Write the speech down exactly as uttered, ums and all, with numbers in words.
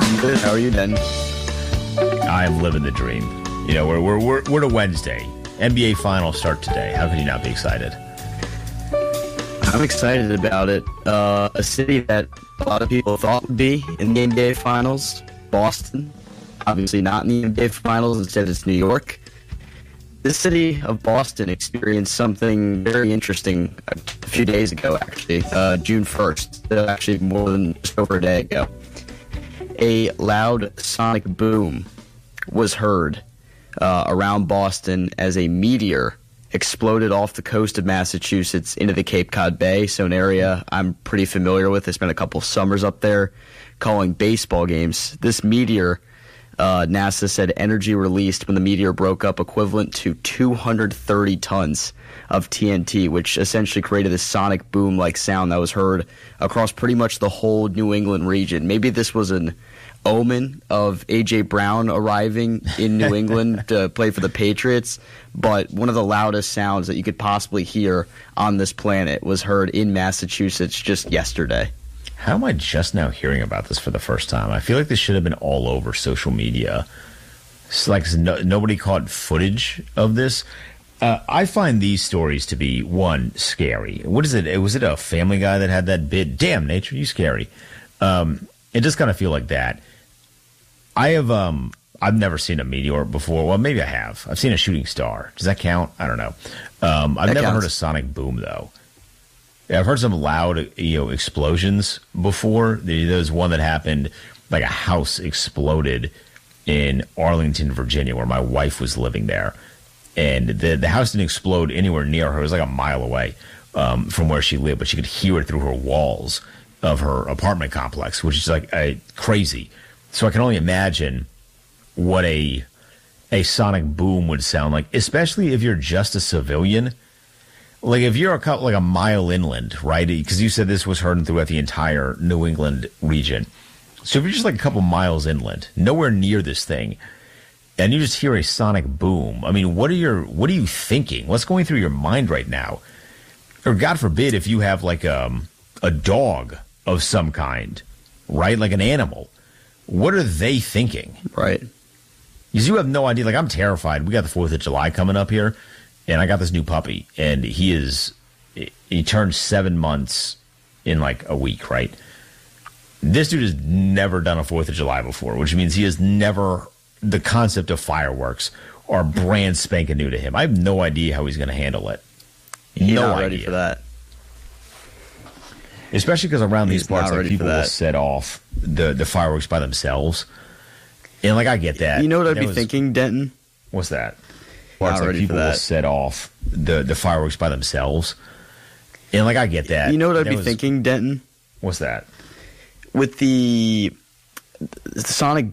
Good. How are you, then? I'm living the dream. You know, we're we're we're, we're to Wednesday. N B A Finals start today. How could you not be excited? I'm excited about it. Uh, a city that a lot of people thought would be in the N B A Finals, Boston. Obviously not in the N B A Finals. Instead, it's New York. The city of Boston experienced something very interesting a few days ago, actually, uh, June first, uh, actually more than just over a day ago. A loud sonic boom was heard uh, around Boston as a meteor exploded off the coast of Massachusetts into the Cape Cod Bay, so an area I'm pretty familiar with. I spent a couple summers up there calling baseball games. This meteor, Uh, NASA said energy released when the meteor broke up equivalent to two hundred thirty tons of T N T, which essentially created this sonic boom-like sound that was heard across pretty much the whole New England region. Maybe this was an omen of A J. Brown arriving in New England to play for the Patriots, but one of the loudest sounds that you could possibly hear on this planet was heard in Massachusetts just yesterday. How am I just now hearing about this for the first time? I feel like this should have been all over social media. It's like no, nobody caught footage of this. Uh, I find these stories to be, one, scary. What is it? Was it a Family Guy that had that bit? Damn, nature, you scary. Um, it just kind of feel like that. I have, um, I've never seen a meteor before. Well, maybe I have. I've seen a shooting star. Does that count? I don't know. Um, I've that never counts. heard a sonic boom, though. Yeah, I've heard some loud, you know, explosions before. There was one that happened, like a house exploded in Arlington, Virginia, where my wife was living there. And the the house didn't explode anywhere near her. It was like a mile away um, from where she lived, but she could hear it through her walls of her apartment complex, which is like uh, crazy. So I can only imagine what a a sonic boom would sound like, especially if you're just a civilian. Like, if you're a couple, like a mile inland, right? Because you said this was heard throughout the entire New England region. So if you're just like a couple miles inland, nowhere near this thing, and you just hear a sonic boom, I mean, what are your, what are you thinking? What's going through your mind right now? Or God forbid if you have like um, a dog of some kind, right? Like an animal. What are they thinking? Right. Because you have no idea. Like, I'm terrified. We got the fourth of July coming up here. And I got this new puppy, and he is, he turned seven months in like a week, right? This dude has never done a fourth of July before, which means he has never, the concept of fireworks are brand spanking new to him. I have no idea how he's going to handle it. He's no not idea. ready for that. Especially because around He's these parts, not like, ready people for that. will set off the, the fireworks by themselves. And like, I get that. You know what I'd That be was- thinking, Denton? What's that? Not Parts like ready people for will that. set off the, the fireworks by themselves. And like, I get that. You know what I'd That be was- thinking, Denton? What's that? With the, the sonic